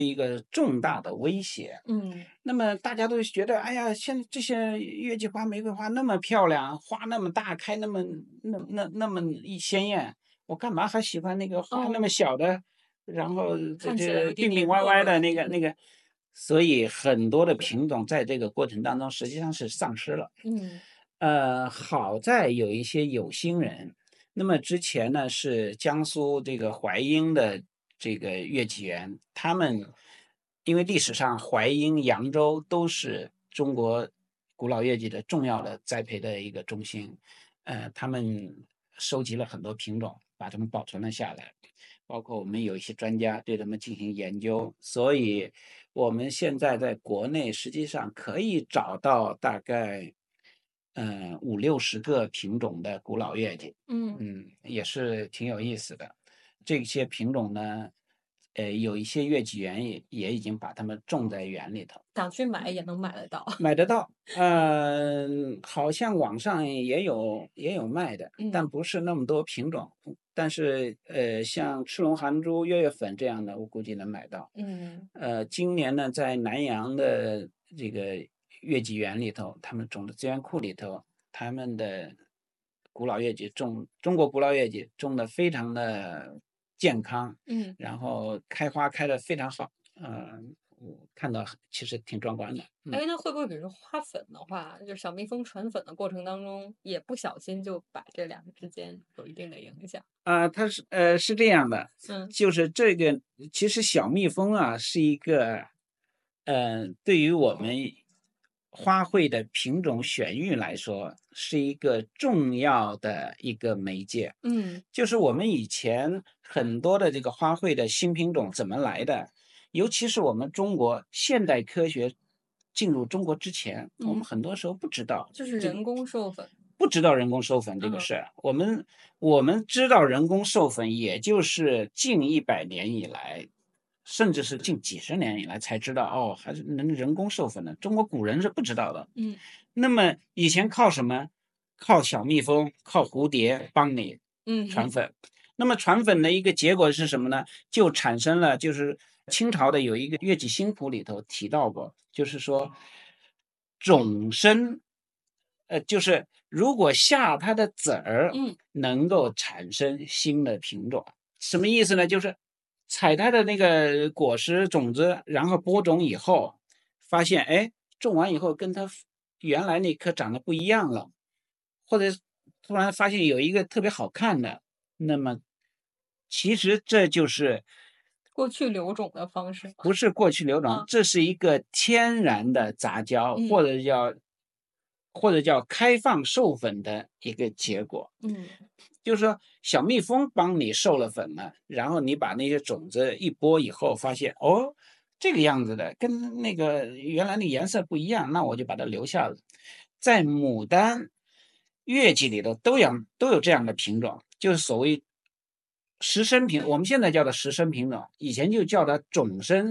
一个重大的威胁。那么大家都觉得，哎呀，现在这些月季花、玫瑰花那么漂亮，花那么大，开那么一鲜艳，我干嘛还喜欢那个花那么小的，然后看起来有点病病点歪歪的恶那个，所以很多的品种在这个过程当中实际上是丧失了。好在有一些有心人，那么之前呢是江苏这个淮阴的这个月季园，他们因为历史上淮阴、扬州都是中国古老月季的重要的栽培的一个中心，他们收集了很多品种，把它们保存了下来，包括我们有一些专家对它们进行研究，所以我们现在在国内实际上可以找到大概50-60个品种的古老月季。也是挺有意思的。这些品种呢，有一些月季园也已经把它们种在园里头， 想去买也能买得到。 买得到。好像网上也有卖的，但不是那么多品种。但是像赤龙含珠、月月粉这样的，我估计能买到。今年呢，在南阳的这个月季园里头，他们种的资源库里头，他们的古老月季中国古老月季种的非常的健康，然后开花开的非常好，我看到其实挺壮观的。 哎，那会不会比如说花粉的话，就是小蜜蜂传粉的过程当中，也不小心就把这两个之间有一定的影响？ 它是这样的， 嗯就是这个其实小蜜蜂啊是一个，对于我们花卉的品种选育来说，是一个重要的一个媒介。 嗯就是我们以前很多的这个花卉的新品种怎么来的，尤其是我们中国现代科学进入中国之前，我们嗯， 很多时候不知道这个。 就是人工授粉。 不知道人工授粉这个嗯事儿，我们知道人工授粉，也就是近100年以来，甚至是近几十年以来才知道，哦，还是能人工授粉的。中国古人是不知道的。 嗯那么以前靠什么？靠小蜜蜂，靠蝴蝶帮你传嗯粉。那么传粉的一个结果是什么呢？就产生了，就是清朝的有一个《月季新谱》里头提到过，就是说种生，就是如果下它的籽儿嗯能够产生新的品种，什么意思呢？就是采它的那个果实种子，然后播种以后，发现哎，种完以后跟它原来那棵长得不一样了，或者突然发现有一个特别好看的，那么其实这就是过去留种的方式嘛。 不是过去流种， 啊这是一个天然的杂交， 嗯或者叫开放授粉的一个结果。 嗯就是说，小蜜蜂帮你授了粉了，然后你把那些种子一播以后，发现哦，这个样子的，跟那个原来的颜色不一样，那我就把它留下了。在牡丹、月季里头都有这样的品种，就是所谓实生品，我们现在叫的实生品种，以前就叫它种生。